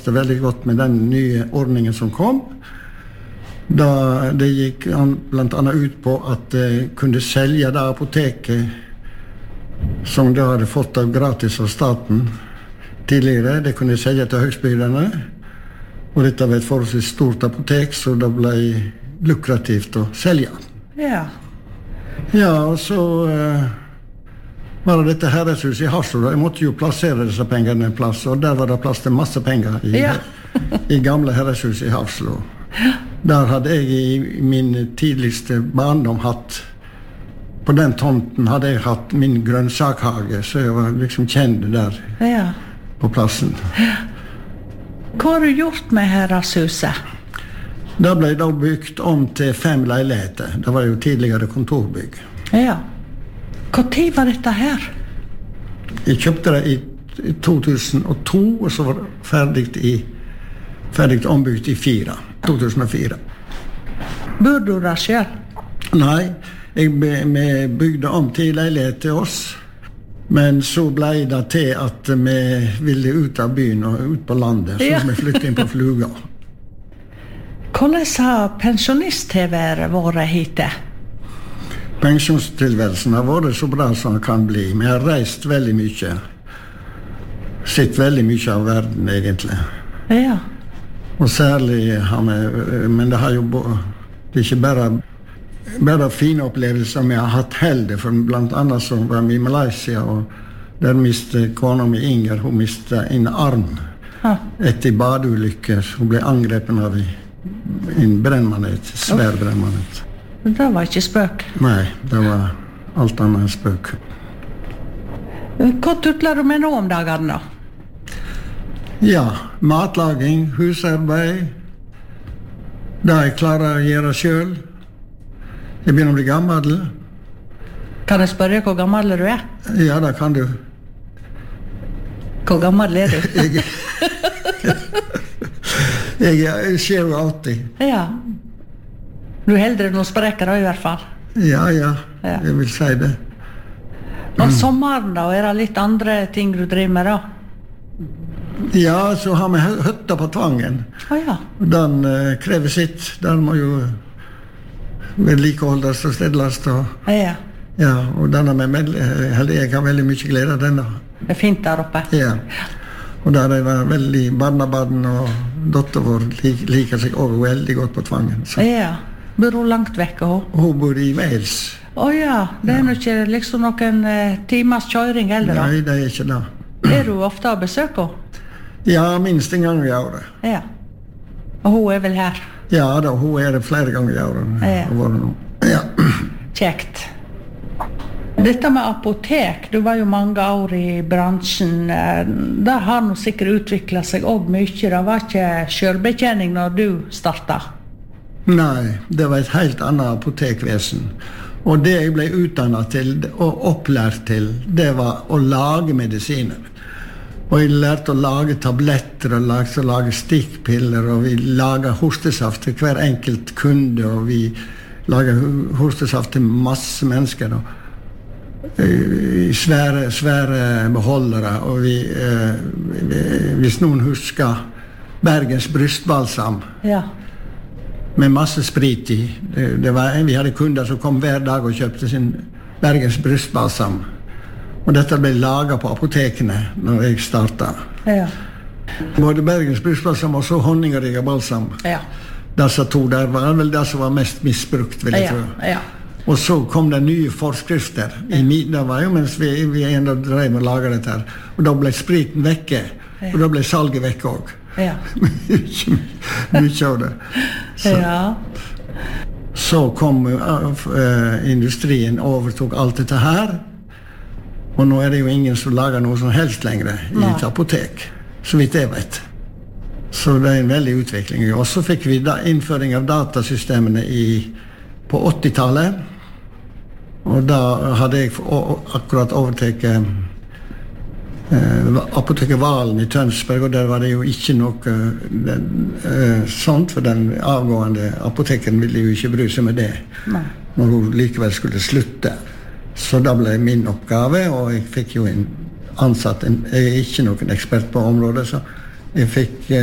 passet veldig godt med den nye ordningen som kom. Da det gikk blant annet ut på at det kunne selge det apoteket som det hadde fått av gratis av staten tidligere. Det kunne selge til høgstbygdene, og dette var et forholdsvis stort apotek, så det ble lukrativt å selge. Ja. Ja, og så var det dette herreshuset i Haslo. Jeg måtte jo plassere disse pengene en plass, og der var det plass til masse penger i gamle herreshuset i Haslo. Der hadde jeg i min tidligste barndom hatt, på den tomten hadde jeg hatt min grønnsakshage, så jeg var liksom kjent der på plassen. Hva har du gjort med herreshuset? Det ble da bygd om til 5 leiligheter. Det var jo tidligere kontorbygg. Ja. Hva tid var dette her? Jeg kjøpte det i 2002, og så var det ferdig ombygd i 2004. Bor du da selv? Nei, vi bygde om 10 leiligheter til oss, men så ble det til at vi ville ut av byen og ut på landet, så vi flyttet inn på Fluga. Hvordan har pensjonisttilværet vært hittil? Pensjonstilværelsen har vært så bra som den kan bli. Vi har reist veldig mye. Sett veldig mye av verden, egentlig. Ja. Og særlig har vi, men det har jo det er ikke bare fine opplevelser vi har hatt heller, for blant annet så var vi i Malaysia, og der mistet kona mi Inger, hun mistet en arm etter badeulykker. Hun ble angrepet av en brennmanet, svær brennmanet. Det var ikke spøk? Nei, det var alt annet enn spøk. Hva tutler du med nå om dagene da? Ja, matlaging, husarbeid, det jeg klarer å gjøre selv. Jeg begynner å bli gammel. Kan jeg spørre hvor gammel du er? Ja, det kan du. Hvor gammel er du? Jeg er 87. Ja. Du er heldre noen sprekker da, i hvert fall. Ja, jeg vil si det. Og sommeren da, er det litt andre ting du driver med da? Ja, så har vi hytta på Tvangen. Den krever sitt. Den må jo vedlikeholdes og stedles. Ja, og denne jeg har veldig mye glede av denne. Det er fint der oppe. Ja, og der er det veldig barnebarn, og datter vår liker seg også veldig godt på Tvangen. Så. Ja, bor hun langt vekk? Hun bor i Wales. Ja, det er ikke liksom noen timers kjøring heller da? Nei, det er ikke det. Er du ofte å besøke henne? Ja, minst en gang i året. Ja, og hun er vel her? Ja, da, hun er det flere ganger i året. Ja. Kjekt. Dette med apotek, du var jo mange år i bransjen. Det har nå sikkert utviklet seg også mye. Det var ikke selvbetjening når du startet? Nei, det var et helt annet apotekvesen. Og det jeg ble utdannet til og opplært til, det var å lage medisiner. Og jeg lærte å lage tabletter, og lærte å lage stikkpiller, og vi laget hostesaft til hver enkelt kunde, og vi laget hostesaft til masse mennesker, i svære beholdere, og hvis noen husker Bergens brystbalsam, med masse sprit i. Vi hadde kunder som kom hver dag og kjøpte sin Bergens brystbalsam. Og dette ble laget på apotekene når jeg startet. Ja. Både Bergens brystbalsam og så honningerige balsam. Ja. Disse to der var vel det som var mest misbrukt, vil jeg tro. Ja. Og så kom det nye forskrifter. Det var jo mens vi enda drev med å lage dette her. Og da ble spriten vekke. Ja. Og da ble salget vekke også. Ja. Mye av det. Så kom industrien overtok alt dette her. Og nå er det jo ingen som lager noe som helst lenger i et apotek, så vidt jeg vet. Så det er en veldig utvikling. Og så fikk vi innføring av datasystemene på 80-tallet. Og da hadde jeg akkurat overtaket apoteket Valen i Tønsberg, og der var det jo ikke noe sånt, for den avgående apoteken ville jo ikke bry seg med det. Når hun likevel skulle slutte. Så da ble min oppgave, og jeg fikk jo en ansatt, jeg er ikke noen ekspert på området, så jeg fikk